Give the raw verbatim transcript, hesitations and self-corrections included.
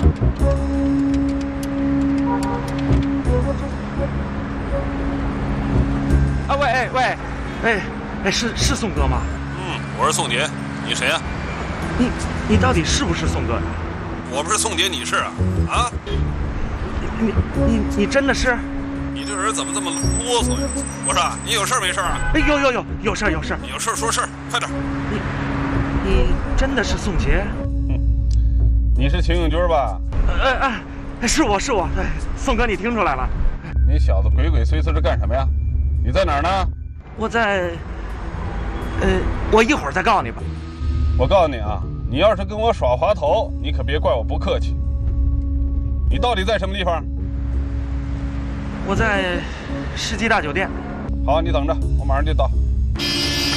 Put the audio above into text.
啊喂哎喂，哎哎是是宋哥吗？ 嗯，我是宋杰，你谁呀、啊？ 你你到底是不是宋哥呀？ 我不是宋杰，你是啊？啊？ 你你你真的是？ 你这人怎么这么啰嗦呀？我说你有事没事啊？ 哎有有有有事有事。 有事说事，快点。 你你真的是宋杰？ 嗯，你是秦永军吧？ 呃哎，是我是我。哎，宋哥你听出来了？ 你小子鬼鬼祟祟的干什么呀？你在哪儿呢？ 我在，呃，我一会儿再告诉你吧。 我告诉你啊，你要是跟我耍滑头，你可别怪我不客气。你到底在什么地方？ 我在世纪大酒店。 好，你等着，我马上就到。